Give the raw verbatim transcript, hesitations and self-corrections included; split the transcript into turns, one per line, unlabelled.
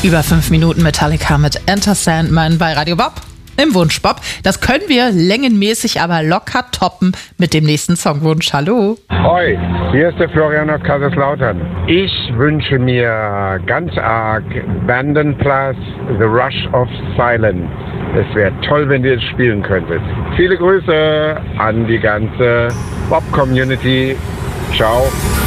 Über fünf Minuten Metallica mit Enter Sandman bei Radio Bob im Wunschbob. Das können wir längenmäßig aber locker toppen mit dem nächsten Songwunsch. Hallo.
Hoi, hier ist der Florian aus Kaiserslautern. Ich wünsche mir ganz arg Vandenplas, The Rush of Silence. Es wäre toll, wenn ihr es spielen könntet. Viele Grüße an die ganze Bob-Community. Ciao.